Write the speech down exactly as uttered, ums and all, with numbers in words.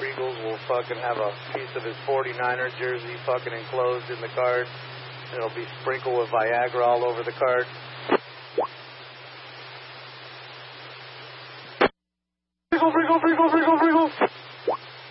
Regals will fucking have a piece of his forty-niner jersey fucking enclosed in the card. It'll be sprinkled with Viagra all over the card. Regal, Regal, Regal, Regal, Regal.